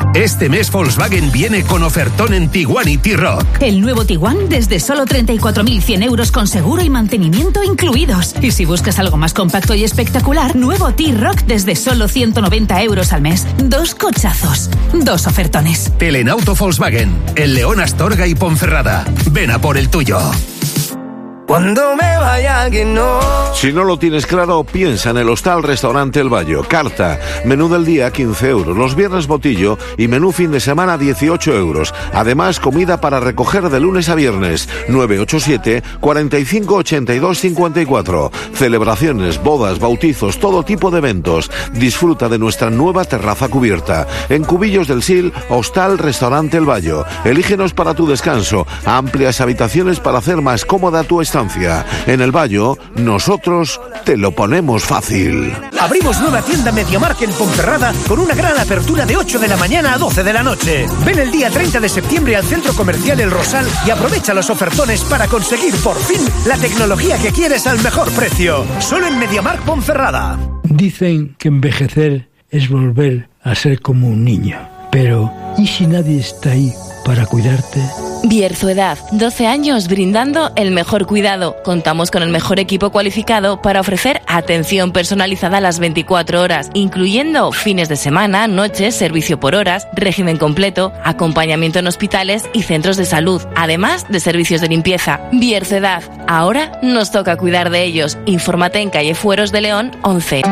Este mes Volkswagen viene con ofertón en Tiguan y T-Roc. El nuevo Tiguan desde solo 34.100 euros con seguro y mantenimiento incluidos. Y si buscas algo más compacto y espectacular, nuevo T-Roc desde solo 190 euros al mes. 2 cochazos, 2 ofertones. Telenauto Volkswagen, en León, Astorga y Ponferrada. Ven a por el tuyo. Cuando me vaya que no. Si no lo tienes claro, piensa en el Hostal Restaurante El Bayo. Carta, menú del día 15 euros, los viernes botillo y menú fin de semana 18 euros. Además, comida para recoger de lunes a viernes. 987 45 82 54. Celebraciones, bodas, bautizos, todo tipo de eventos. Disfruta de nuestra nueva terraza cubierta. En Cubillos del Sil, Hostal Restaurante El Bayo. Elígenos para tu descanso. Amplias habitaciones para hacer más cómoda tu estancia. En El Bayo, nosotros te lo ponemos fácil. Abrimos nueva tienda MediaMarkt en Ponferrada con una gran apertura de 8 de la mañana a 12 de la noche. Ven el día 30 de septiembre al Centro Comercial El Rosal y aprovecha los ofertones para conseguir por fin la tecnología que quieres al mejor precio. Solo en MediaMarkt Ponferrada. Dicen que envejecer es volver a ser como un niño. Pero, ¿y si nadie está ahí para cuidarte? Bierzo-Edad, 12 años brindando el mejor cuidado. Contamos con el mejor equipo cualificado para ofrecer atención personalizada a las 24 horas, incluyendo fines de semana, noches, servicio por horas, régimen completo, acompañamiento en hospitales y centros de salud, además de servicios de limpieza. Bierzo-Edad, ahora nos toca cuidar de ellos. Infórmate en calle Fueros de León 11.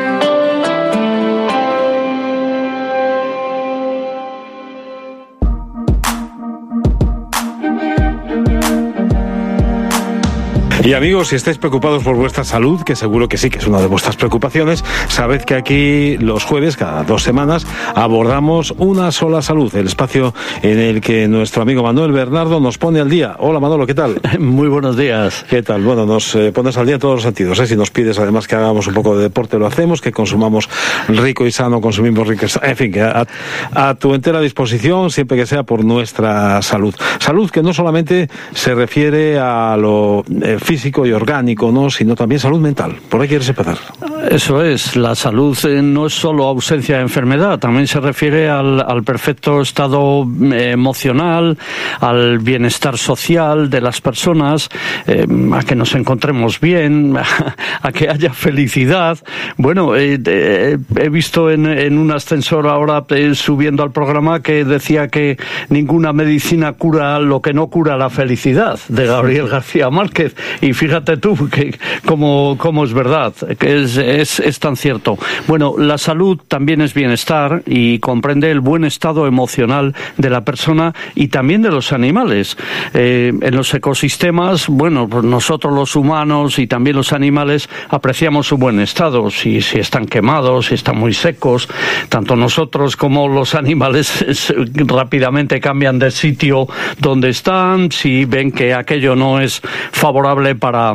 Y amigos, si estáis preocupados por vuestra salud, que seguro que sí, que es una de vuestras preocupaciones, sabed que aquí los jueves, cada 2 semanas, abordamos Una Sola Salud, el espacio en el que nuestro amigo Manuel Bernardo nos pone al día. Hola Manolo, ¿qué tal? Muy buenos días. ¿Qué tal? Bueno, nos pones al día en todos los sentidos, ¿eh? Si nos pides además que hagamos un poco de deporte, lo hacemos, que consumamos rico y sano, consumimos rico y sano, en fin, que a tu entera disposición, siempre que sea por nuestra salud. Salud que no solamente se refiere a lo físico y orgánico, ¿no?, sino también salud mental. ¿Por ahí quieres empezar? Eso es, la salud no es solo ausencia de enfermedad, también se refiere al perfecto estado emocional, al bienestar social de las personas, a que nos encontremos bien, a que haya felicidad. Bueno, he visto en un ascensor ahora subiendo al programa que decía que ninguna medicina cura lo que no cura la felicidad, de Gabriel García Márquez. Y fíjate tú que cómo es verdad, que es tan cierto. Bueno, la salud también es bienestar y comprende el buen estado emocional de la persona y también de los animales. En los ecosistemas, bueno, pues nosotros los humanos y también los animales apreciamos su buen estado. Si están quemados, si están muy secos, tanto nosotros como los animales rápidamente cambian de sitio donde están, si ven que aquello no es favorable para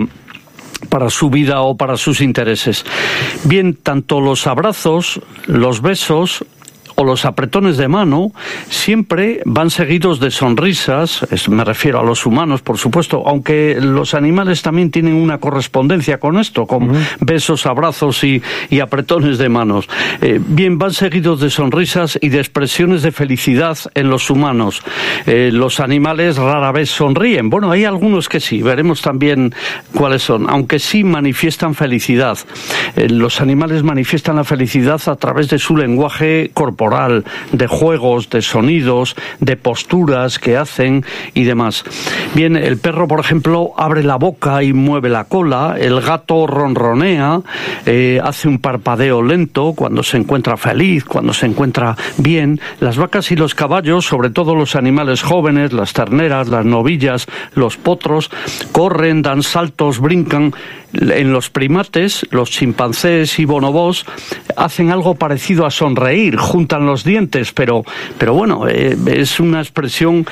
su vida o para sus intereses. Bien, tanto los abrazos, los besos o los apretones de mano siempre van seguidos de sonrisas, me refiero a los humanos, por supuesto, aunque los animales también tienen una correspondencia con esto, con besos, abrazos y apretones de manos. Bien, van seguidos de sonrisas y de expresiones de felicidad en los humanos. Los animales rara vez sonríen. Bueno, hay algunos que sí, veremos también cuáles son, aunque sí manifiestan felicidad. Los animales manifiestan la felicidad a través de su lenguaje corporal, de juegos, de sonidos, de posturas que hacen y demás. Bien, el perro, por ejemplo, abre la boca y mueve la cola, el gato ronronea, hace un parpadeo lento cuando se encuentra feliz, cuando se encuentra bien. Las vacas y los caballos, sobre todo los animales jóvenes, las terneras, las novillas, los potros, corren, dan saltos, brincan. En los primates, los chimpancés y bonobos hacen algo parecido a sonreír, juntan los dientes, pero bueno, es una expresión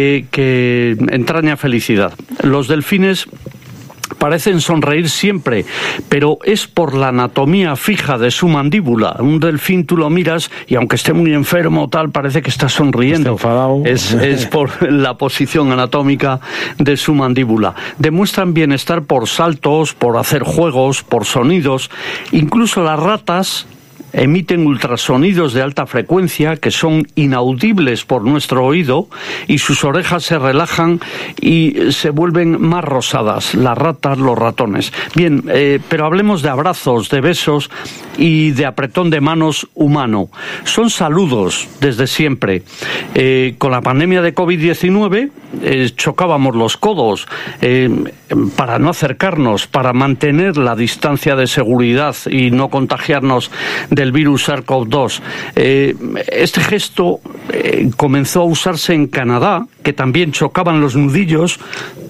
que entraña felicidad. Los delfines parecen sonreír siempre, pero es por la anatomía fija de su mandíbula. Un delfín tú lo miras y aunque esté muy enfermo o tal, parece que está sonriendo. Está enfadado. Es por la posición anatómica de su mandíbula. Demuestran bienestar por saltos, por hacer juegos, por sonidos. Incluso las ratas emiten ultrasonidos de alta frecuencia que son inaudibles por nuestro oído y sus orejas se relajan y se vuelven más rosadas, las ratas, los ratones. Bien, pero hablemos de abrazos, de besos y de apretón de manos humano. Son saludos desde siempre. Con la pandemia de COVID-19 chocábamos los codos para no acercarnos, para mantener la distancia de seguridad y no contagiarnos del virus SARS-CoV-2. Este gesto comenzó a usarse en Canadá, que también chocaban los nudillos,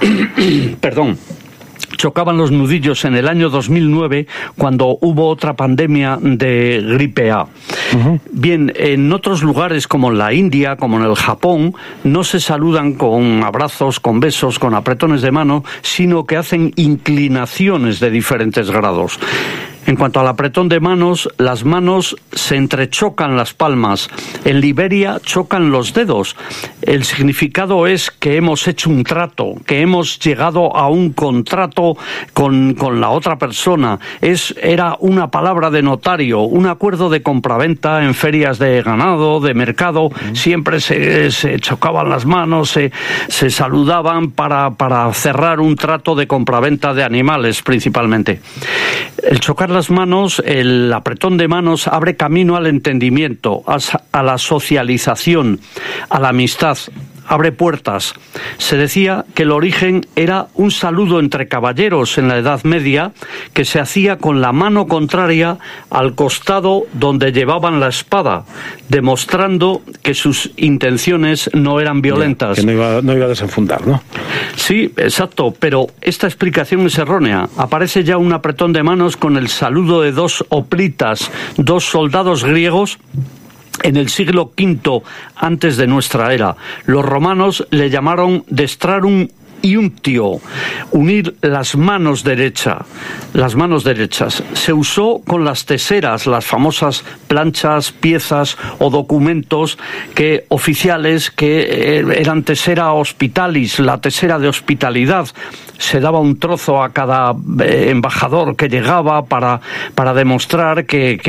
chocaban los nudillos en el año 2009 cuando hubo otra pandemia de gripe A. Bien, en otros lugares como en la India, como en el Japón, no se saludan con abrazos, con besos, con apretones de mano, sino que hacen inclinaciones de diferentes grados. En cuanto al apretón de manos, las manos se entrechocan las palmas. En Liberia chocan los dedos. El significado es que hemos hecho un trato, que hemos llegado a un contrato con la otra persona. Era una palabra de notario, un acuerdo de compraventa en ferias de ganado, de mercado. Siempre se chocaban las manos, se saludaban para cerrar un trato de compraventa de animales principalmente. El chocar las manos, el apretón de manos, abre camino al entendimiento, a la socialización, a la amistad, abre puertas. Se decía que el origen era un saludo entre caballeros en la Edad Media que se hacía con la mano contraria al costado donde llevaban la espada, demostrando que sus intenciones no eran violentas. Que no iba a desenfundar, ¿no? Sí, exacto, pero esta explicación es errónea. Aparece ya un apretón de manos con el saludo de dos hoplitas, dos soldados griegos, en el siglo V antes de nuestra era. Los romanos le llamaron destrarum iuntio, unir las manos derechas. Se usó con las teseras, las famosas planchas, piezas o documentos oficiales que eran tesera hospitalis, la tesera de hospitalidad. Se daba un trozo a cada embajador que llegaba para demostrar que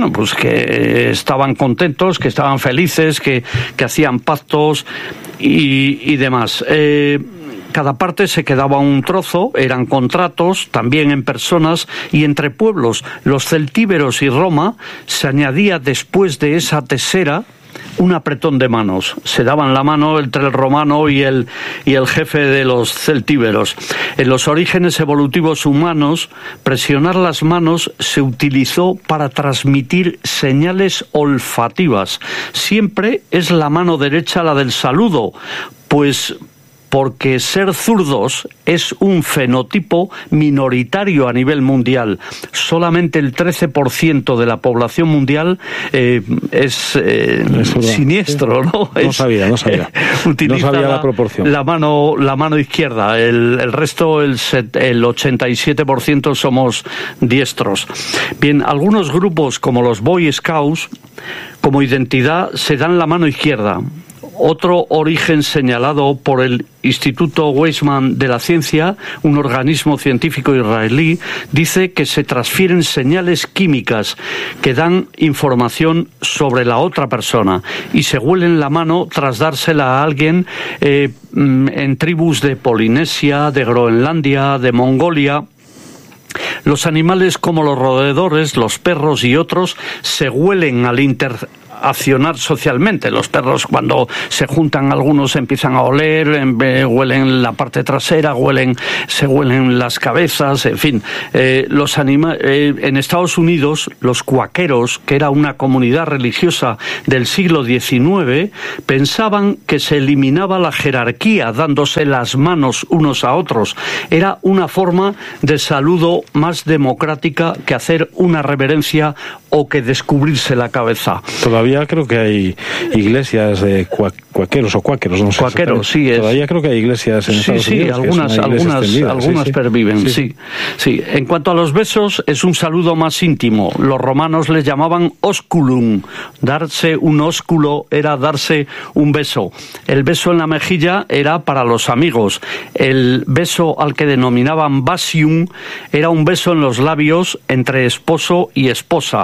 estaban contentos, que estaban felices, que hacían pactos y demás. Cada parte se quedaba un trozo, eran contratos, también en personas y entre pueblos. Los celtíberos y Roma se añadía después de esa tesera un apretón de manos. Se daban la mano entre el romano y el jefe de los celtíberos. En los orígenes evolutivos humanos, presionar las manos se utilizó para transmitir señales olfativas. Siempre es la mano derecha la del saludo, porque ser zurdos es un fenotipo minoritario a nivel mundial. Solamente el 13% de la población mundial es siniestro, ¿no? No sabía. Utiliza no sabía la proporción. La mano izquierda. El resto, el 87% somos diestros. Bien, algunos grupos como los Boy Scouts, como identidad, se dan la mano izquierda. Otro origen señalado por el Instituto Weizmann de la Ciencia, un organismo científico israelí, dice que se transfieren señales químicas que dan información sobre la otra persona y se huelen la mano tras dársela a alguien en tribus de Polinesia, de Groenlandia, de Mongolia. Los animales como los roedores, los perros y otros se huelen al accionar socialmente. Los perros, cuando se juntan algunos, empiezan a oler, huelen la parte trasera, se huelen las cabezas, en fin. En Estados Unidos, los cuáqueros, que era una comunidad religiosa del siglo XIX, pensaban que se eliminaba la jerarquía dándose las manos unos a otros. Era una forma de saludo más democrática que hacer una reverencia o que descubrirse la cabeza. Todavía creo que hay iglesias de cuáqueros o cuáqueros, no sé. Cuáqueros, sí. Todavía creo que hay iglesias en Estados Unidos. Algunas perviven, sí. En cuanto a los besos, es un saludo más íntimo. Los romanos les llamaban osculum. Darse un ósculo era darse un beso. El beso en la mejilla era para los amigos. El beso al que denominaban basium era un beso en los labios entre esposo y esposa.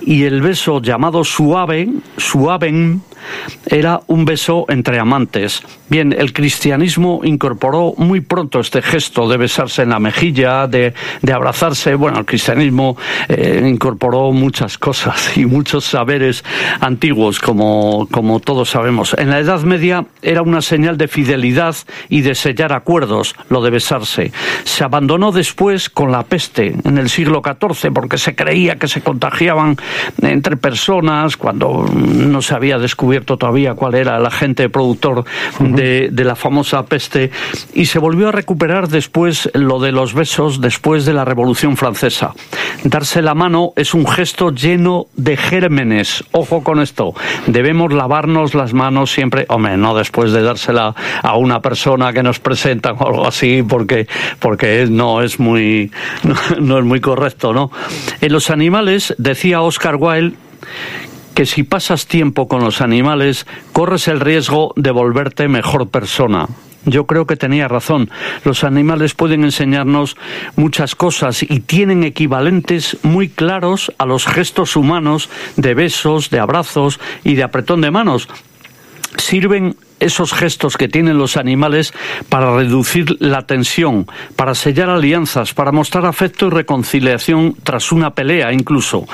y el beso llamado suaven, era un beso entre amantes. Bien, el cristianismo incorporó muy pronto este gesto de besarse en la mejilla, de abrazarse. Bueno, el cristianismo incorporó muchas cosas y muchos saberes antiguos, como todos sabemos. En la Edad Media era una señal de fidelidad y de sellar acuerdos, lo de besarse. Se abandonó después con la peste, en el siglo XIV, porque se creía que se contagiaban entre personas, cuando no se había descubierto todavía cuál era el agente productor de la famosa peste, y se volvió a recuperar después lo de los besos después de la Revolución Francesa. Darse la mano es un gesto lleno de gérmenes. Ojo con esto, debemos lavarnos las manos siempre, hombre, no después de dársela a una persona que nos presentan o algo así, porque no es muy correcto, ¿no? En los animales, decía Oscar Wilde, que si pasas tiempo con los animales, corres el riesgo de volverte mejor persona. Yo creo que tenía razón. Los animales pueden enseñarnos muchas cosas y tienen equivalentes muy claros a los gestos humanos de besos, de abrazos y de apretón de manos. Sirven esos gestos que tienen los animales para reducir la tensión, para sellar alianzas, para mostrar afecto y reconciliación tras una pelea, incluso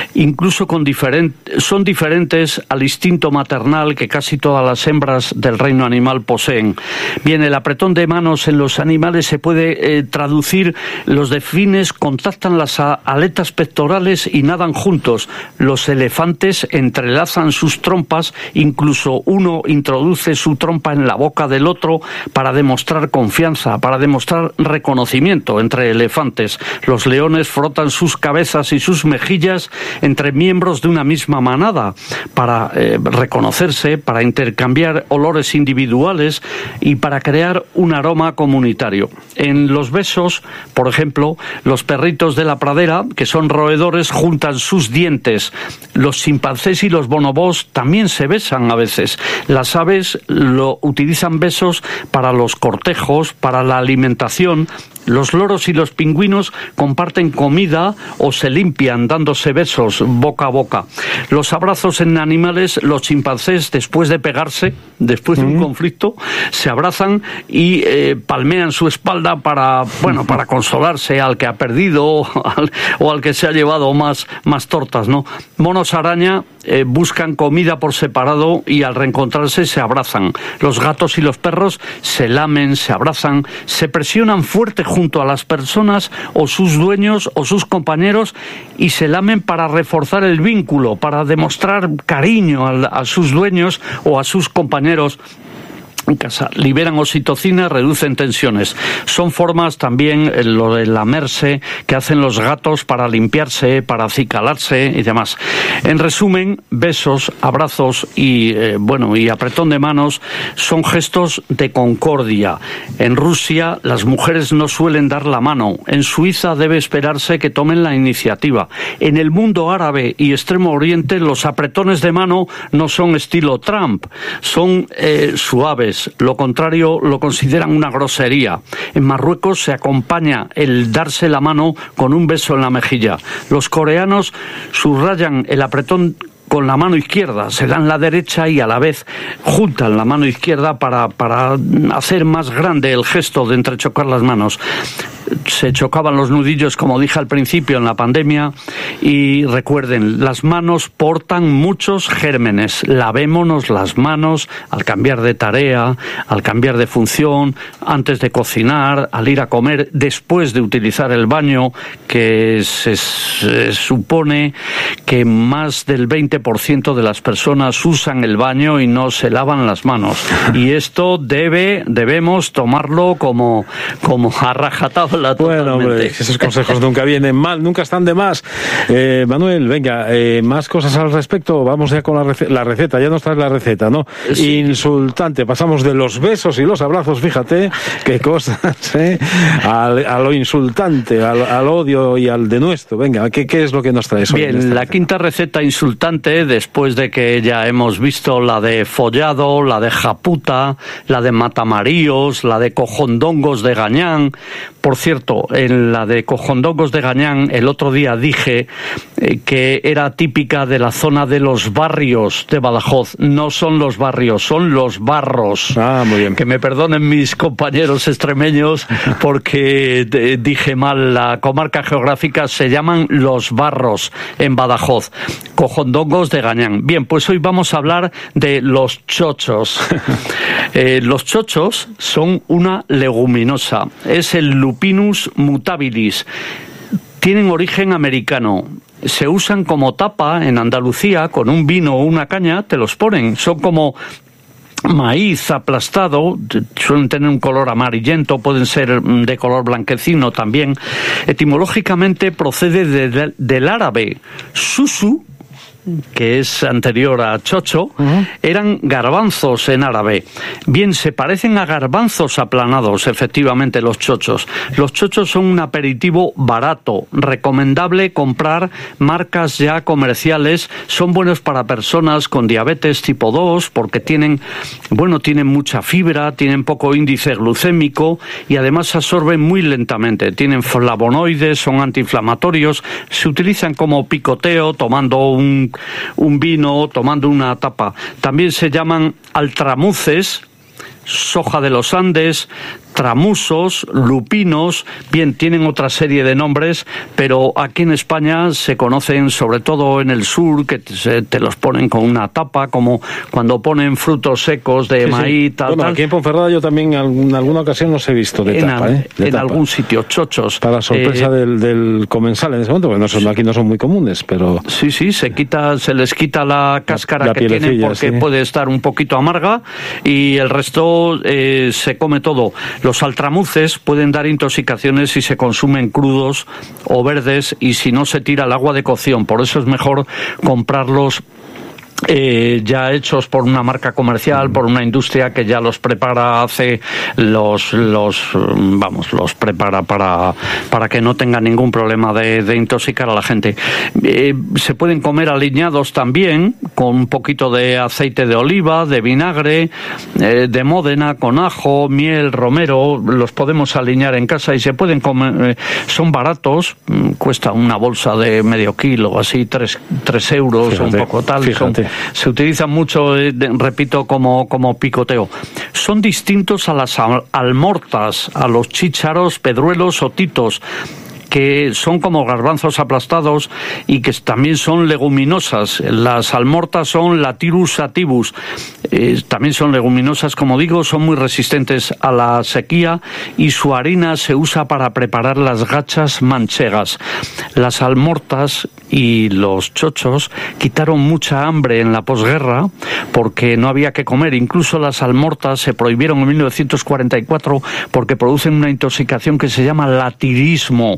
son diferentes al instinto maternal que casi todas las hembras del reino animal poseen. Bien, el apretón de manos en los animales se puede traducir: los delfines contactan las aletas pectorales y nadan juntos. Los elefantes entrelazan sus trompas, incluso uno introduce su trompa en la boca del otro para demostrar confianza, para demostrar reconocimiento entre elefantes. Los leones frotan sus cabezas y sus mejillas entre miembros de una misma manada para reconocerse, para intercambiar olores individuales y para crear un aroma comunitario. En los besos, por ejemplo, los perritos de la pradera, que son roedores, juntan sus dientes. Los chimpancés y los bonobos también se besan a veces. Las aves utilizan besos para los cortejos, para la alimentación. Los loros y los pingüinos comparten comida o se limpian dándose besos boca a boca. Los abrazos en animales, los chimpancés, después de pegarse, después de un conflicto, se abrazan y palmean su espalda para consolarse al que ha perdido o al que se ha llevado más tortas, ¿no? Monos araña buscan comida por separado y al reencontrarse se abrazan. Los gatos y los perros se lamen, se abrazan, se presionan fuerte junto a las personas o sus dueños o sus compañeros y se lamen para reforzar el vínculo, para demostrar cariño a sus dueños o a sus compañeros en casa. Liberan oxitocina, reducen tensiones. Son formas también, lo de lamerse, que hacen los gatos para limpiarse, para acicalarse y demás. En resumen, besos, abrazos y apretón de manos son gestos de concordia. En Rusia las mujeres no suelen dar la mano. En Suiza debe esperarse que tomen la iniciativa. En el mundo árabe y Extremo Oriente los apretones de mano no son estilo Trump, son suaves. Lo contrario lo consideran una grosería. En Marruecos se acompaña el darse la mano con un beso en la mejilla. Los coreanos subrayan el apretón con la mano izquierda, se dan la derecha y a la vez juntan la mano izquierda para hacer más grande el gesto de entrechocar las manos. Se chocaban los nudillos, como dije al principio, en la pandemia. Y recuerden, las manos portan muchos gérmenes. Lavémonos las manos al cambiar de tarea, al cambiar de función, antes de cocinar, al ir a comer, después de utilizar el baño, que se supone que más del 20% de las personas usan el baño y no se lavan las manos. Y esto debemos tomarlo como a rajatabla. Bueno, hombre, esos consejos nunca vienen mal, nunca están de más. Manuel, venga, más cosas al respecto. Vamos ya con la receta. Ya nos traes la receta, ¿no? Sí. Insultante. Pasamos de los besos y los abrazos, fíjate, qué cosas, a lo insultante, al odio y al denuesto. Venga, ¿qué es lo que nos traes hoy? Bien, la quinta receta insultante, después de que ya hemos visto la de follado, la de japuta, la de matamaríos, la de cojondongos de gañán. Por cierto, en la de Cojondongos de Gañán, el otro día dije que era típica de la zona de los barrios de Badajoz. No son los barrios, son los barros. Ah, muy bien. Que me perdonen mis compañeros extremeños porque dije mal. La comarca geográfica se llaman Los Barros en Badajoz. Cojondongos de Gañán. Bien, pues hoy vamos a hablar de los chochos. Los chochos son una leguminosa. Es el Lupinus mutabilis. Tienen origen americano. Se usan como tapa en Andalucía con un vino o una caña, te los ponen. Son como maíz aplastado, suelen tener un color amarillento, pueden ser de color blanquecino también. Etimológicamente procede del árabe susu, que es anterior a chocho, eran garbanzos en árabe. Bien, se parecen a garbanzos aplanados, efectivamente, los chochos. Los chochos son un aperitivo barato, recomendable comprar marcas ya comerciales. Son buenos para personas con diabetes tipo 2 porque tienen mucha fibra, tienen poco índice glucémico y además se absorben muy lentamente. Tienen flavonoides, son antiinflamatorios, se utilizan como picoteo, tomando un vino, tomando una tapa. También se llaman altramuces, soja de los Andes, tramusos, lupinos. Bien, tienen otra serie de nombres, pero aquí en España se conocen, sobre todo en el sur, que te los ponen con una tapa, como cuando ponen frutos secos de maíz, tal. Bueno, aquí en Ponferrada yo también en alguna ocasión los he visto de tapa. En algún sitio, chochos. Para sorpresa del comensal en ese momento, porque aquí no son muy comunes, pero... Sí, se les quita la cáscara que tienen porque puede estar un poquito amarga y el resto se come todo. Los altramuces pueden dar intoxicaciones si se consumen crudos o verdes y si no se tira al agua de cocción. Por eso es mejor comprarlos ya hechos por una marca comercial, por una industria que ya los prepara, los prepara para que no tengan ningún problema de intoxicar a la gente. Se pueden comer aliñados también, con un poquito de aceite de oliva, de vinagre, de Módena, con ajo, miel, romero. Los podemos aliñar en casa y se pueden comer. Son baratos, cuesta una bolsa de medio kilo, así 3 euros, fíjate, un poco tal. Se utilizan mucho, repito, como picoteo. Son distintos a las almortas, a los chícharos, pedruelos o titos, que son como garbanzos aplastados y que también son leguminosas. Las almortas son Latirus sativus, también son leguminosas, como digo, son muy resistentes a la sequía y su harina se usa para preparar las gachas manchegas. Las almortas y los chochos quitaron mucha hambre en la posguerra porque no había que comer. Incluso las almortas se prohibieron en 1944 porque producen una intoxicación que se llama latirismo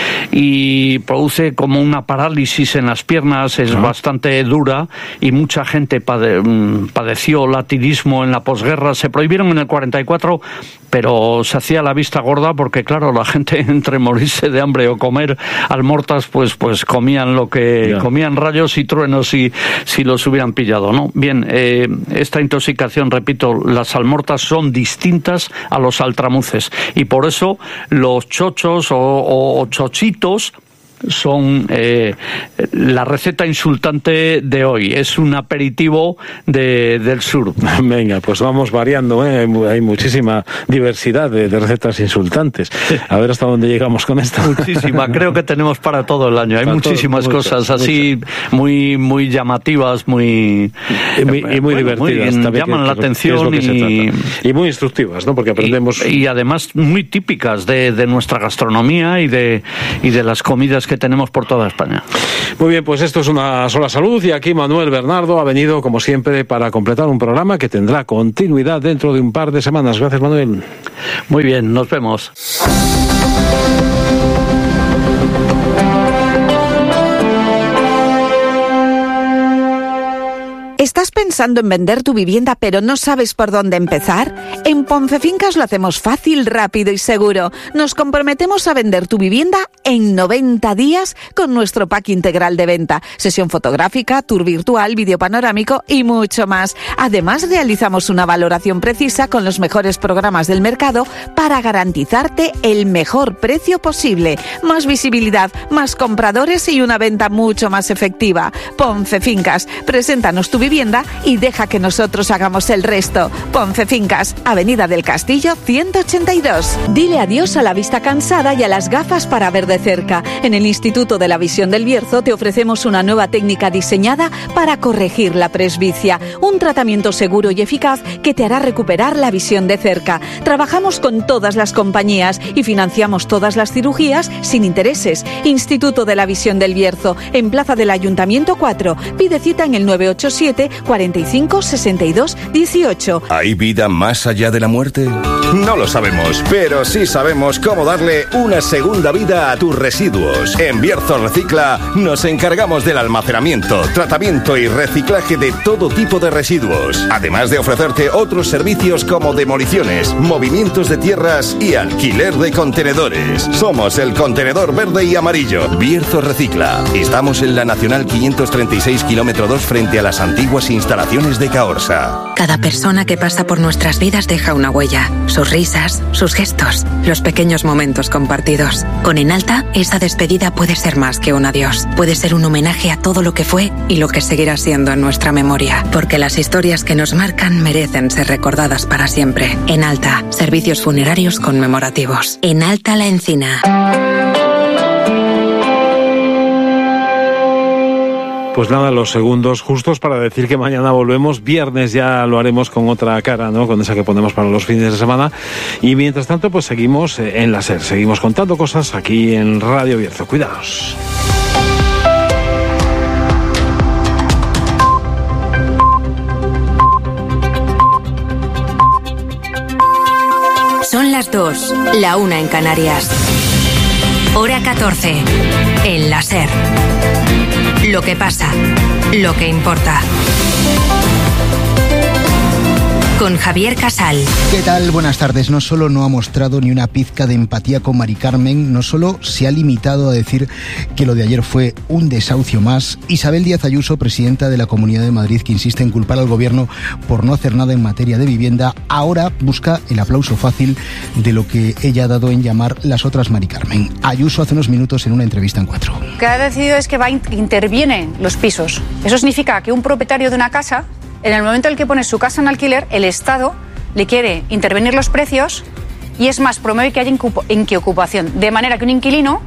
y produce como una parálisis en las piernas, es bastante dura y mucha gente padeció latirismo en la posguerra. Se prohibieron en el 44, pero se hacía la vista gorda porque, claro, la gente entre morirse de hambre o comer almortas, pues comían lo que comían rayos y truenos si los hubieran pillado, ¿no? Bien, esta intoxicación, repito, las almortas son distintas a los altramuces y por eso los chochos o chochitos son la receta insultante de hoy. Es un aperitivo del sur. Venga, pues vamos variando, hay muchísima diversidad de recetas insultantes. A ver hasta dónde llegamos con esto. Muchísima, creo que tenemos para todo el año. Hay muchísimas cosas así muy muy llamativas, muy divertidas. Llaman la atención y muy instructivas, ¿no? Porque aprendemos y además muy típicas de nuestra gastronomía y de las comidas que tenemos por toda España. Muy bien, pues esto es Una Sola Salud y aquí Manuel Bernardo ha venido, como siempre, para completar un programa que tendrá continuidad dentro de un par de semanas. Gracias, Manuel. Muy bien, nos vemos. ¿Estás pensando en vender tu vivienda pero no sabes por dónde empezar? En Poncefincas lo hacemos fácil, rápido y seguro. Nos comprometemos a vender tu vivienda en 90 días con nuestro pack integral de venta. Sesión fotográfica, tour virtual, vídeo panorámico y mucho más. Además, realizamos una valoración precisa con los mejores programas del mercado para garantizarte el mejor precio posible. Más visibilidad, más compradores y una venta mucho más efectiva. Poncefincas, preséntanos tu vivienda y deja que nosotros hagamos el resto. Poncefincas, Avenida del Castillo 182. Dile adiós a la vista cansada y a las gafas para ver de cerca. En el Instituto de la Visión del Bierzo te ofrecemos una nueva técnica diseñada para corregir la presbicia. Un tratamiento seguro y eficaz que te hará recuperar la visión de cerca. Trabajamos con todas las compañías y financiamos todas las cirugías sin intereses. Instituto de la Visión del Bierzo, en Plaza del Ayuntamiento 4. Pide cita en el 987 45 62 18. ¿Hay vida más allá de la muerte? No lo sabemos, pero sí sabemos cómo darle una segunda vida a tus residuos. En Bierzo Recicla nos encargamos del almacenamiento, tratamiento y reciclaje de todo tipo de residuos, además de ofrecerte otros servicios como demoliciones, movimientos de tierras y alquiler de contenedores. Somos el contenedor verde y amarillo. Bierzo Recicla. Estamos en la Nacional 536 km 2 frente a las antiguas instalaciones de Caorsa. Cada persona que pasa por nuestras vidas deja una huella. Sus risas, sus gestos, los pequeños momentos compartidos. Con Enalta, esa despedida puede ser más que un adiós. Puede ser un homenaje a todo lo que fue y lo que seguirá siendo en nuestra memoria. Porque las historias que nos marcan merecen ser recordadas para siempre. Enalta, servicios funerarios conmemorativos. Enalta La Encina. Pues nada, los segundos justos para decir que mañana volvemos. Viernes ya lo haremos con otra cara, ¿no? Con esa que ponemos para los fines de semana. Y mientras tanto, pues seguimos en la SER. Seguimos contando cosas aquí en Radio Bierzo. Cuidaos. Son las 2, la 1 en Canarias. Hora 14, en la SER. Lo que pasa, lo que importa. Con Javier Casal. ¿Qué tal? Buenas tardes. No solo no ha mostrado ni una pizca de empatía con Mari Carmen, no solo se ha limitado a decir que lo de ayer fue un desahucio más. Isabel Díaz Ayuso, presidenta de la Comunidad de Madrid, que insiste en culpar al gobierno por no hacer nada en materia de vivienda, ahora busca el aplauso fácil de lo que ella ha dado en llamar las otras Mari Carmen. Ayuso hace unos minutos en una entrevista en 4. Lo que ha decidido es que interviene los pisos. Eso significa que un propietario de una casa, en el momento en el que pone su casa en alquiler, el Estado le quiere intervenir los precios y es más, promueve que haya inquiocupación. De manera que un inquilino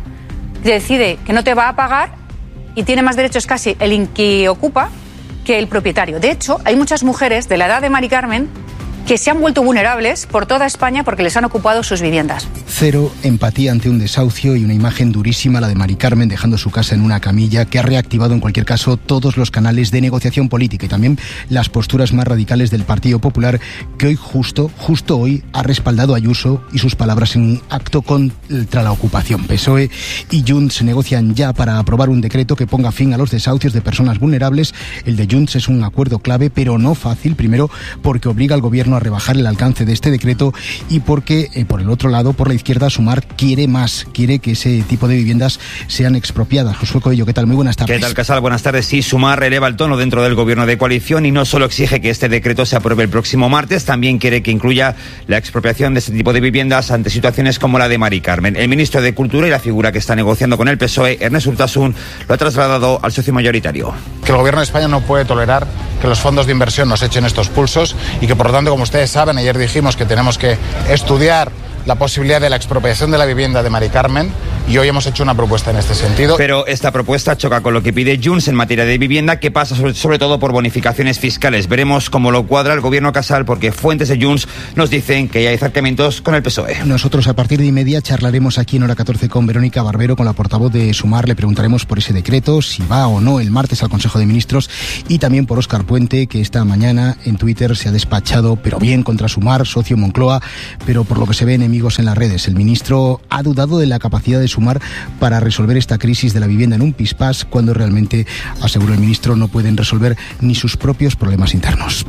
decide que no te va a pagar y tiene más derechos casi el inquiocupa que el propietario. De hecho, hay muchas mujeres de la edad de Mari Carmen que se han vuelto vulnerables por toda España porque les han ocupado sus viviendas. Cero empatía ante un desahucio y una imagen durísima, la de Mari Carmen dejando su casa en una camilla, que ha reactivado en cualquier caso todos los canales de negociación política y también las posturas más radicales del Partido Popular, que hoy justo hoy ha respaldado a Ayuso y sus palabras en un acto contra la ocupación. PSOE y Junts se negocian ya para aprobar un decreto que ponga fin a los desahucios de personas vulnerables. El de Junts es un acuerdo clave, pero no fácil, primero porque obliga al gobierno a rebajar el alcance de este decreto y porque, por el otro lado, por la izquierda, Sumar quiere que ese tipo de viviendas sean expropiadas. Josué Coello, ¿qué tal? Muy buenas tardes. ¿Qué tal, Casal? Buenas tardes. Sí, Sumar eleva el tono dentro del gobierno de coalición y no solo exige que este decreto se apruebe el próximo martes, también quiere que incluya la expropiación de este tipo de viviendas ante situaciones como la de Mari Carmen. El ministro de Cultura y la figura que está negociando con el PSOE, Ernest Urtasun, lo ha trasladado al socio mayoritario. Que el gobierno de España no puede tolerar que los fondos de inversión nos echen estos pulsos y que, por lo tanto, como ustedes saben, ayer dijimos que tenemos que estudiar la posibilidad de la expropiación de la vivienda de Mari Carmen y hoy hemos hecho una propuesta en este sentido. Pero esta propuesta choca con lo que pide Junts en materia de vivienda, que pasa sobre todo por bonificaciones fiscales. Veremos cómo lo cuadra el gobierno Casal, porque fuentes de Junts nos dicen que ya hay acercamientos con el PSOE. Nosotros a partir de inmedia charlaremos aquí en Hora 14 con Verónica Barbero, con la portavoz de Sumar. Le preguntaremos por ese decreto, si va o no el martes al Consejo de Ministros, y también por Óscar Puente, que esta mañana en Twitter se ha despachado, pero bien, contra Sumar, socio Moncloa, pero por lo que se ve enemigos en las redes. El ministro ha dudado de la capacidad de Sumar Sumar para resolver esta crisis de la vivienda en un pispás, cuando realmente, aseguró el ministro, no pueden resolver ni sus propios problemas internos.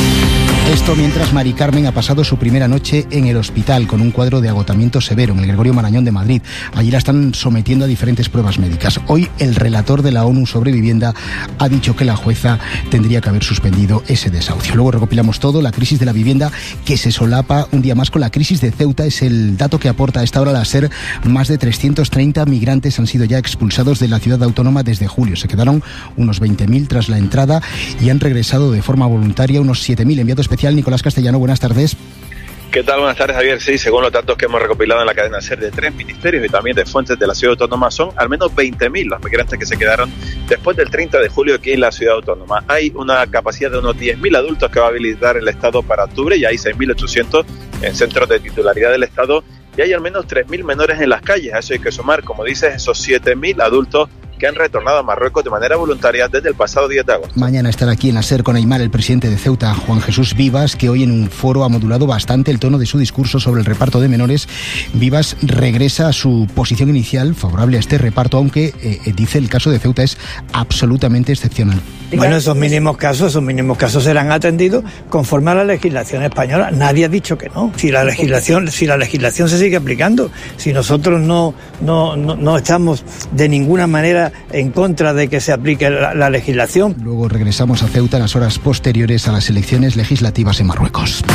Esto mientras Mari Carmen ha pasado su primera noche en el hospital con un cuadro de agotamiento severo en el Gregorio Marañón de Madrid. Allí la están sometiendo a diferentes pruebas médicas. Hoy el relator de la ONU sobre vivienda ha dicho que la jueza tendría que haber suspendido ese desahucio. Luego recopilamos todo, la crisis de la vivienda que se solapa un día más con la crisis de Ceuta. Es el dato que aporta a esta hora la SER. Más de 330 migrantes han sido ya expulsados de la ciudad autónoma desde julio. Se quedaron unos 20.000 tras la entrada y han regresado de forma voluntaria unos 7.000. Enviado especial Nicolás Castellano, buenas tardes. ¿Qué tal? Buenas tardes, Javier. Sí, según los datos que hemos recopilado en la cadena SER de 3 ministerios y también de fuentes de la ciudad autónoma, son al menos 20.000 los migrantes que se quedaron después del 30 de julio aquí en la ciudad autónoma. Hay una capacidad de unos 10.000 adultos que va a habilitar el Estado para octubre, y hay 6.800 en centros de titularidad del Estado, y hay al menos 3.000 menores en las calles. A eso hay que sumar, como dices, esos 7.000 adultos que han retornado a Marruecos de manera voluntaria desde el pasado 10 de agosto. Mañana estará aquí en la SER con Aimar el presidente de Ceuta, Juan Jesús Vivas, que hoy en un foro ha modulado bastante el tono de su discurso sobre el reparto de menores. Vivas regresa a su posición inicial favorable a este reparto, aunque dice el caso de Ceuta es absolutamente excepcional. Bueno, esos mínimos casos serán atendidos conforme a la legislación española. Nadie ha dicho que no. Si la legislación se sigue aplicando, si nosotros no estamos de ninguna manera en contra de que se aplique la legislación. Luego regresamos a Ceuta en las horas posteriores a las elecciones legislativas en Marruecos.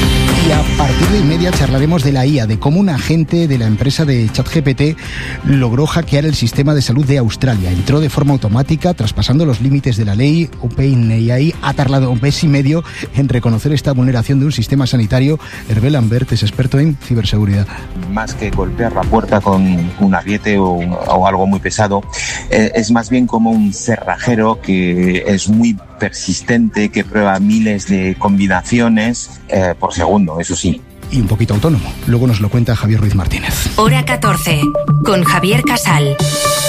Y a partir de inmedia charlaremos de la IA, de cómo un agente de la empresa de ChatGPT logró hackear el sistema de salud de Australia. Entró de forma automática, traspasando los límites de la ley. OpenAI ha tardado un mes y medio en reconocer esta vulneración de un sistema sanitario. Hervé Lambert es experto en ciberseguridad. Más que golpear la puerta con un ariete o algo muy pesado, es más bien como un cerrajero que es muy persistente, que prueba miles de combinaciones por segundo, eso sí. Y un poquito autónomo. Luego nos lo cuenta Javier Ruiz Martínez. Hora 14, con Javier Casal.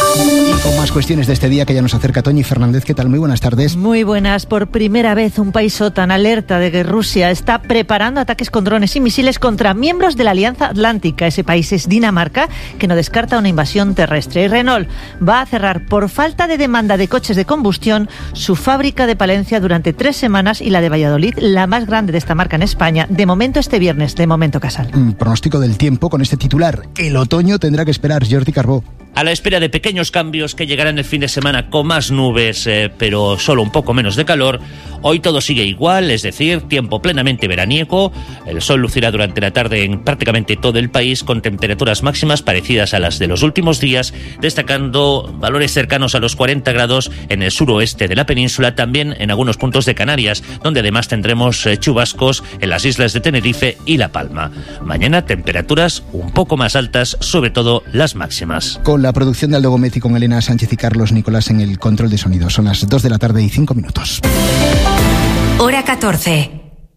Y con más cuestiones de este día que ya nos acerca Toñi Fernández. ¿Qué tal? Muy buenas tardes. Muy buenas. Por primera vez un país OTAN alerta de que Rusia está preparando ataques con drones y misiles contra miembros de la Alianza Atlántica. Ese país es Dinamarca, que no descarta una invasión terrestre. Y Renault va a cerrar por falta de demanda de coches de combustión su fábrica de Palencia durante 3 semanas y la de Valladolid, la más grande de esta marca en España. De momento este viernes, de momento Casal. Pronóstico del tiempo con este titular. El otoño tendrá que esperar. Jordi Carbó. A la espera de pequeños cambios que llegarán el fin de semana con más nubes, pero solo un poco menos de calor, hoy todo sigue igual, es decir, tiempo plenamente veraniego. El sol lucirá durante la tarde en prácticamente todo el país con temperaturas máximas parecidas a las de los últimos días, destacando valores cercanos a los 40 grados en el suroeste de la península, también en algunos puntos de Canarias, donde además tendremos chubascos en las islas de Tenerife y La Palma. Mañana temperaturas un poco más altas, sobre todo las máximas. Con la producción de Aldo Gómez y con Elena Sánchez y Carlos Nicolás en el control de sonido. Son las 2 de la tarde y 5 minutos. Hora 14.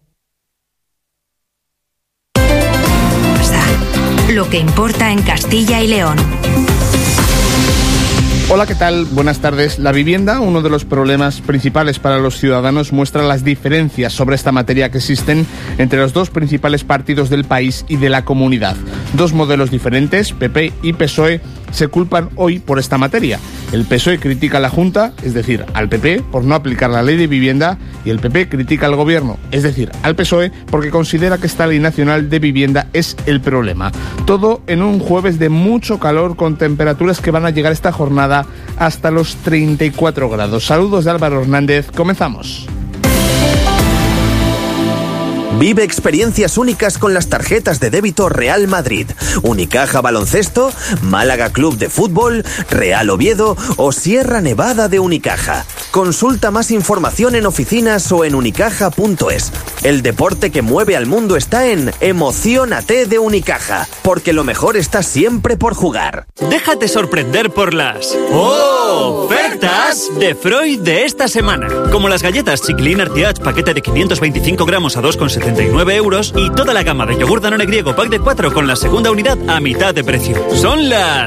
Lo que importa en Castilla y León. Hola, ¿qué tal? Buenas tardes. La vivienda, uno de los problemas principales para los ciudadanos, muestra las diferencias sobre esta materia que existen entre los dos principales partidos del país y de la comunidad. Dos modelos diferentes, PP y PSOE, se culpan hoy por esta materia. El PSOE critica a la Junta, es decir, al PP, por no aplicar la ley de vivienda, y el PP critica al Gobierno, es decir, al PSOE, porque considera que esta ley nacional de vivienda es el problema. Todo en un jueves de mucho calor, con temperaturas que van a llegar esta jornada hasta los 34 grados. Saludos de Álvaro Hernández, comenzamos. Vive experiencias únicas con las tarjetas de débito Real Madrid, Unicaja Baloncesto, Málaga Club de Fútbol, Real Oviedo o Sierra Nevada de Unicaja. Consulta más información en oficinas o en unicaja.es. El deporte que mueve al mundo está en Emociónate de Unicaja, porque lo mejor está siempre por jugar. Déjate sorprender por las ofertas de Freud de esta semana. Como las galletas Chiquilín Artiach, paquete de 525 gramos a 2,79 euros y toda la gama de yogur Danone griego pack de 4 con la segunda unidad a mitad de precio. Son las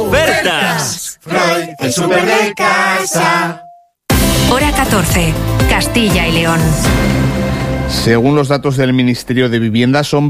ofertas. Freud, el súper de casa. Hora 14. Castilla y León. Según los datos del Ministerio de Vivienda, son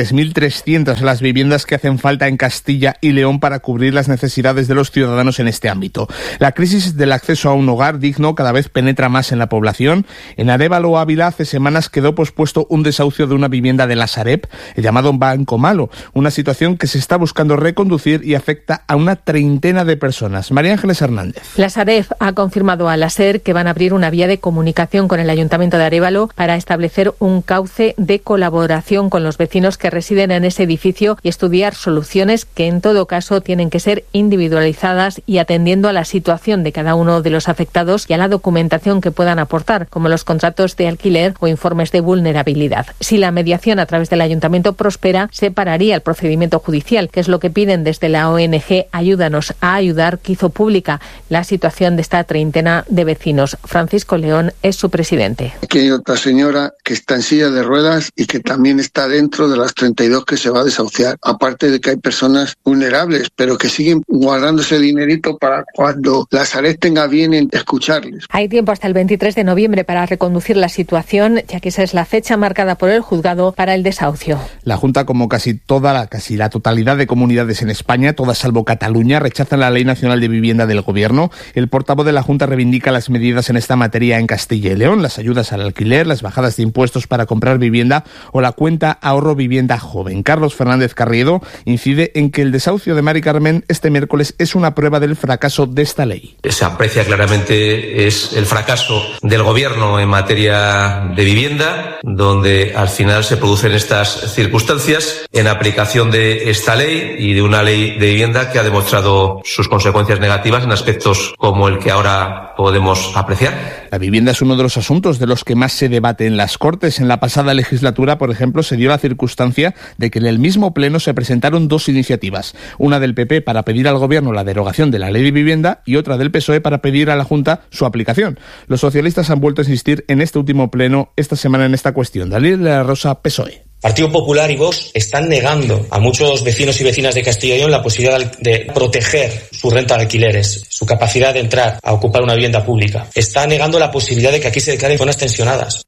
23.300 las viviendas que hacen falta en Castilla y León para cubrir las necesidades de los ciudadanos en este ámbito. La crisis del acceso a un hogar digno cada vez penetra más en la población. En Arévalo, Ávila, hace semanas quedó pospuesto un desahucio de una vivienda de la Sareb, el llamado Banco Malo, una situación que se está buscando reconducir y afecta a una treintena de personas. María Ángeles Hernández. La Sareb ha confirmado a la SER que van a abrir una vía de comunicación con el Ayuntamiento de Arévalo para establecer un cauce de colaboración con los vecinos que residen en ese edificio y estudiar soluciones que en todo caso tienen que ser individualizadas y atendiendo a la situación de cada uno de los afectados y a la documentación que puedan aportar, como los contratos de alquiler o informes de vulnerabilidad. Si la mediación a través del Ayuntamiento prospera, se pararía el procedimiento judicial, que es lo que piden desde la ONG Ayúdanos a Ayudar, que hizo pública la situación de esta treintena de vecinos. Francisco León es su presidente. Aquí hay otra señora que está en silla de ruedas y que también está dentro de las 32 que se va a desahuciar. Aparte de que hay personas vulnerables, pero que siguen guardándose dinerito para cuando la Sareb tenga bien en escucharles. Hay tiempo hasta el 23 de noviembre para reconducir la situación, ya que esa es la fecha marcada por el juzgado para el desahucio. La Junta, como casi la totalidad de comunidades en España, todas salvo Cataluña, rechazan la Ley Nacional de Vivienda del Gobierno. El portavoz de la Junta reivindica las medidas en esta materia en Castilla y León, las ayudas al alquiler, las bajadas de impuestos para comprar vivienda o la cuenta ahorro vivienda joven. Carlos Fernández Carriedo incide en que el desahucio de Mari Carmen este miércoles es una prueba del fracaso de esta ley. Se aprecia claramente es el fracaso del gobierno en materia de vivienda, donde al final se producen estas circunstancias en aplicación de esta ley y de una ley de vivienda que ha demostrado sus consecuencias negativas en aspectos como el que ahora podemos apreciar. La vivienda es uno de los asuntos de los que más se debate en las Cortes. En la pasada legislatura, por ejemplo, se dio la circunstancia de que en el mismo pleno se presentaron dos iniciativas, una del PP para pedir al Gobierno la derogación de la Ley de Vivienda y otra del PSOE para pedir a la Junta su aplicación. Los socialistas han vuelto a insistir en este último pleno esta semana en esta cuestión. Daniel de la Rosa, PSOE. Partido Popular y Vox están negando a muchos vecinos y vecinas de Castilla y León la posibilidad de proteger su renta de alquileres, su capacidad de entrar a ocupar una vivienda pública. Está negando la posibilidad de que aquí se declaren zonas tensionadas.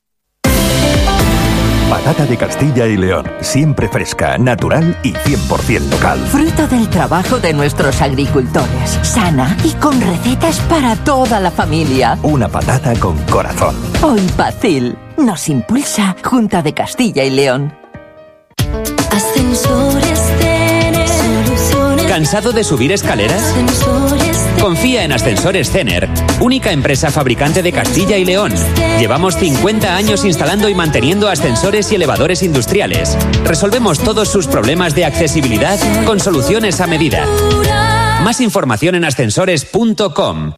Patata de Castilla y León, siempre fresca, natural y 100% local. Fruto del trabajo de nuestros agricultores, sana y con recetas para toda la familia. Una patata con corazón. Hoy Pacil nos impulsa Junta de Castilla y León. Ascensores Cener. Soluciones. ¿Cansado de subir escaleras? Ascensores Cener. Confía en Ascensores Cener, única empresa fabricante de Castilla y León. Llevamos 50 años instalando y manteniendo ascensores y elevadores industriales. Resolvemos todos sus problemas de accesibilidad con soluciones a medida. Más información en ascensores.com.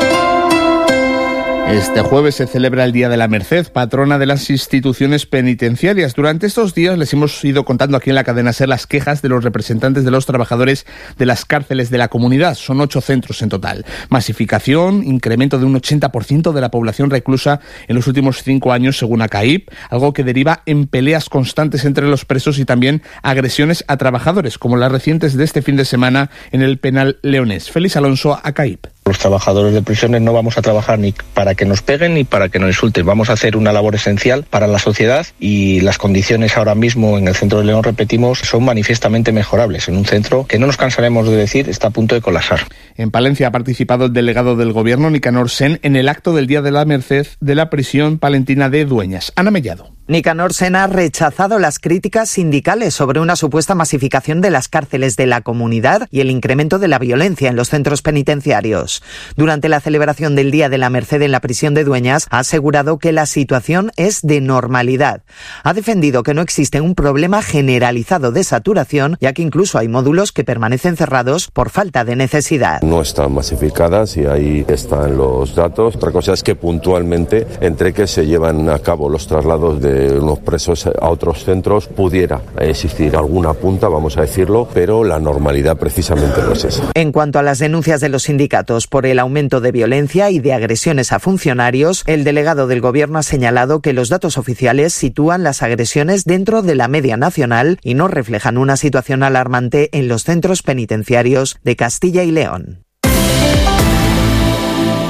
Este jueves se celebra el Día de la Merced, patrona de las instituciones penitenciarias. Durante estos días les hemos ido contando aquí en la cadena SER las quejas de los representantes de los trabajadores de las cárceles de la comunidad. Son 8 centros en total. Masificación, incremento de un 80% de la población reclusa en los últimos 5 años, según ACAIP, algo que deriva en peleas constantes entre los presos y también agresiones a trabajadores, como las recientes de este fin de semana en el penal leonés. Félix Alonso, ACAIP. Los trabajadores de prisiones no vamos a trabajar ni para que nos peguen ni para que nos insulten. Vamos a hacer una labor esencial para la sociedad y las condiciones ahora mismo en el centro de León, repetimos, son manifiestamente mejorables. En un centro que no nos cansaremos de decir está a punto de colapsar. En Palencia ha participado el delegado del Gobierno, Nicanor Sen, en el acto del Día de la Merced de la prisión palentina de Dueñas. Ana Mellado. Nicanor Sen ha rechazado las críticas sindicales sobre una supuesta masificación de las cárceles de la comunidad y el incremento de la violencia en los centros penitenciarios. Durante la celebración del Día de la Merced en la prisión de Dueñas, ha asegurado que la situación es de normalidad. Ha defendido que no existe un problema generalizado de saturación, ya que incluso hay módulos que permanecen cerrados por falta de necesidad. No están masificadas y ahí están los datos. Otra cosa es que puntualmente, entre que se llevan a cabo los traslados de unos presos a otros centros, pudiera existir alguna punta, vamos a decirlo, pero la normalidad precisamente no es esa. En cuanto a las denuncias de los sindicatos por el aumento de violencia y de agresiones a funcionarios, el delegado del Gobierno ha señalado que los datos oficiales sitúan las agresiones dentro de la media nacional y no reflejan una situación alarmante en los centros penitenciarios de Castilla y León.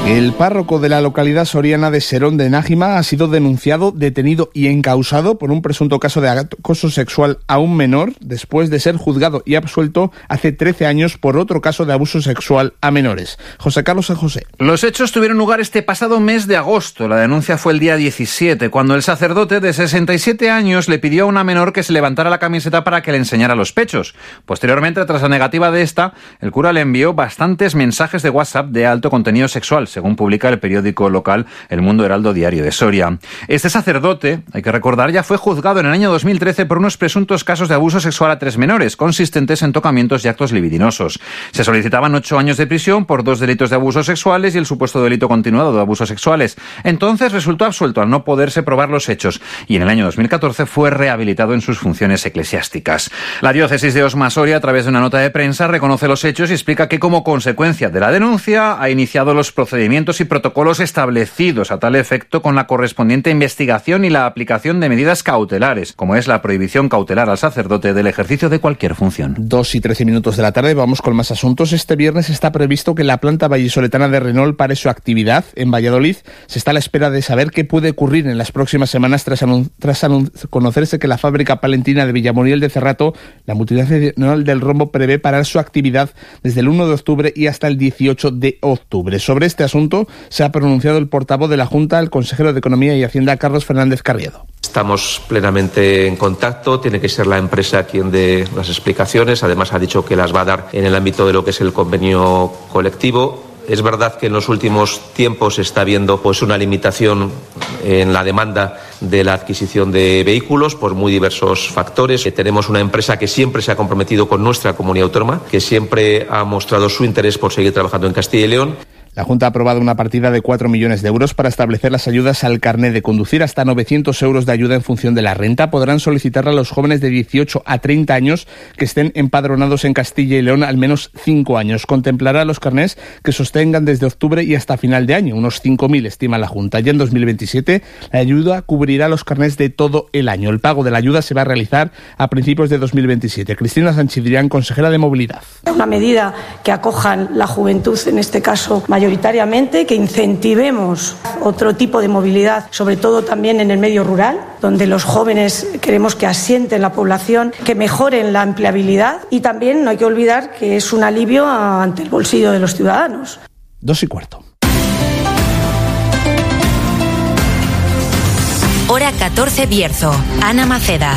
El párroco de la localidad soriana de Serón de Nájima ha sido denunciado, detenido y encausado por un presunto caso de acoso sexual a un menor, después de ser juzgado y absuelto hace 13 años por otro caso de abuso sexual a menores. José Carlos San José. Los hechos tuvieron lugar este pasado mes de agosto. La denuncia fue el día 17, cuando el sacerdote de 67 años le pidió a una menor que se levantara la camiseta para que le enseñara los pechos. Posteriormente, tras la negativa de esta, el cura le envió bastantes mensajes de WhatsApp de alto contenido sexual, según publica el periódico local El Mundo Heraldo Diario de Soria. Este sacerdote, hay que recordar, ya fue juzgado en el año 2013 por unos presuntos casos de abuso sexual a 3 menores, consistentes en tocamientos y actos libidinosos. Se solicitaban 8 años de prisión por 2 delitos de abusos sexuales y el supuesto delito continuado de abusos sexuales. Entonces resultó absuelto al no poderse probar los hechos y en el año 2014 fue rehabilitado en sus funciones eclesiásticas. La diócesis de Osma Soria, a través de una nota de prensa, reconoce los hechos y explica que como consecuencia de la denuncia ha iniciado los procedimientos y protocolos establecidos a tal efecto con la correspondiente investigación y la aplicación de medidas cautelares, como es la prohibición cautelar al sacerdote del ejercicio de cualquier función. 2:13 de la tarde, vamos con más asuntos. Este viernes está previsto que la planta vallisoletana de Renault pare su actividad en Valladolid. Se está a la espera de saber qué puede ocurrir en las próximas semanas tras conocerse que la fábrica palentina de Villamuriel de Cerrato, la multinacional del rombo, prevé parar su actividad desde el 1 de octubre y hasta el 18 de octubre. Sobre este asunto se ha pronunciado el portavoz de la Junta, el consejero de Economía y Hacienda, Carlos Fernández Carriedo. Estamos plenamente en contacto, tiene que ser la empresa quien dé las explicaciones, además ha dicho que las va a dar en el ámbito de lo que es el convenio colectivo. Es verdad que en los últimos tiempos se está viendo una limitación en la demanda de la adquisición de vehículos por muy diversos factores. Tenemos una empresa que siempre se ha comprometido con nuestra comunidad autónoma, que siempre ha mostrado su interés por seguir trabajando en Castilla y León. La Junta ha aprobado una partida de 4 millones de euros para establecer las ayudas al carné de conducir. Hasta 900 euros de ayuda en función de la renta podrán solicitarla los jóvenes de 18 a 30 años que estén empadronados en Castilla y León al menos 5 años. Contemplará los carnés que sostengan desde octubre y hasta final de año, unos 5.000 estima la Junta. Ya en 2027 la ayuda cubrirá los carnés de todo el año. El pago de la ayuda se va a realizar a principios de 2027. Cristina Sanchidrián, consejera de Movilidad. Una medida que acojan la juventud, en este caso mayoritariamente, que incentivemos otro tipo de movilidad, sobre todo también en el medio rural, donde los jóvenes queremos que asienten la población, que mejoren la empleabilidad y también no hay que olvidar que es un alivio ante el bolsillo de los ciudadanos. 2:15. Hora 14 Bierzo. Ana Maceda.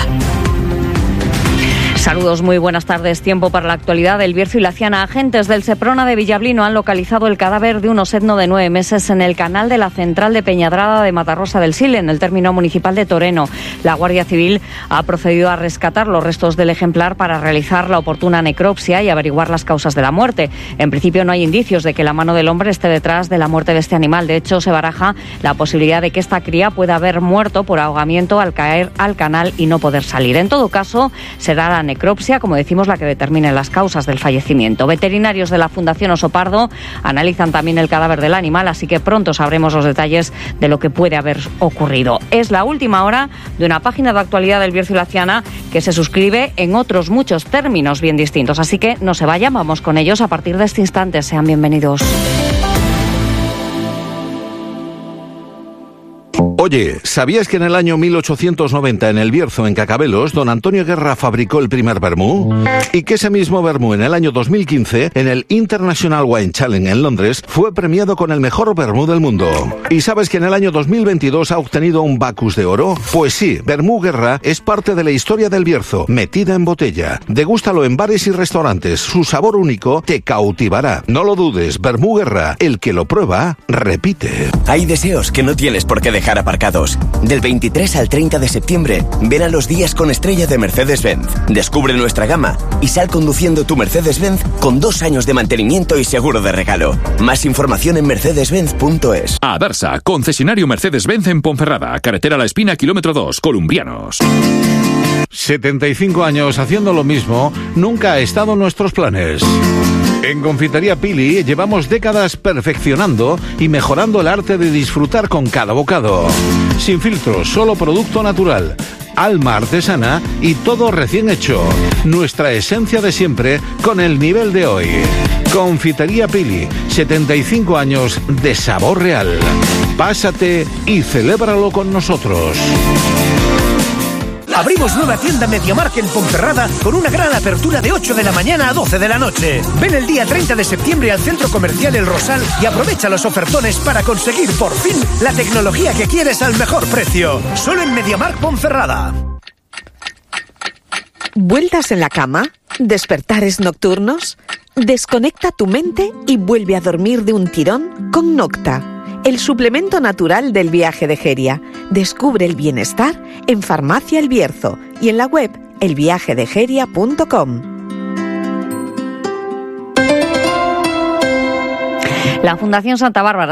Saludos, muy buenas tardes. Tiempo para la actualidad del Bierzo y la Ciana. Agentes del Seprona de Villablino han localizado el cadáver de un osetno de 9 meses en el canal de la central de Peñadrada de Matarrosa del Sil, en el término municipal de Toreno. La Guardia Civil ha procedido a rescatar los restos del ejemplar para realizar la oportuna necropsia y averiguar las causas de la muerte. En principio no hay indicios de que la mano del hombre esté detrás de la muerte de este animal. De hecho, se baraja la posibilidad de que esta cría pueda haber muerto por ahogamiento al caer al canal y no poder salir. En todo caso, será la necropsia, como decimos, la que determine las causas del fallecimiento. Veterinarios de la Fundación Oso Pardo analizan también el cadáver del animal, así que pronto sabremos los detalles de lo que puede haber ocurrido. Es la última hora de una página de actualidad del Bierzo y la Ciana que se suscribe en otros muchos términos bien distintos, así que no se vayan, vamos con ellos a partir de este instante. Sean bienvenidos. Oye, ¿sabías que en el año 1890 en el Bierzo, en Cacabelos, don Antonio Guerra fabricó el primer vermú? Y que ese mismo vermú en el año 2015, en el International Wine Challenge en Londres, fue premiado con el mejor vermú del mundo. ¿Y sabes que en el año 2022 ha obtenido un Bacus de oro? Pues sí, Vermú Guerra es parte de la historia del Bierzo, metida en botella. Degústalo en bares y restaurantes, su sabor único te cautivará. No lo dudes, Vermú Guerra, el que lo prueba, repite. Hay deseos que no tienes por qué dejar aparcados. Del 23 al 30 de septiembre, ven a los días con estrella de Mercedes-Benz. Descubre nuestra gama y sal conduciendo tu Mercedes-Benz con 2 años de mantenimiento y seguro de regalo. Más información en mercedes-benz.es. Adarsa, concesionario Mercedes-Benz en Ponferrada, carretera La Espina, kilómetro 2, Columbianos. 75 años haciendo lo mismo nunca ha estado en nuestros planes. En Confitería Pili llevamos décadas perfeccionando y mejorando el arte de disfrutar con cada bocado. Sin filtros, solo producto natural. alma artesana y todo recién hecho. Nuestra esencia de siempre con el nivel de hoy. Confitería Pili, 75 años de sabor real. Pásate y celébralo con nosotros. Abrimos nueva tienda MediaMarkt en Ponferrada con una gran apertura de 8 de la mañana a 12 de la noche. Ven el día 30 de septiembre al Centro Comercial El Rosal y aprovecha los ofertones para conseguir por fin la tecnología que quieres al mejor precio. Solo en MediaMarkt Ponferrada. ¿Vueltas en la cama? ¿Despertares nocturnos? Desconecta tu mente y vuelve a dormir de un tirón con Nocta, el suplemento natural del viaje de Geria. Descubre el bienestar en Farmacia El Bierzo y en la web elviajedegeria.com. La Fundación Santa Bárbara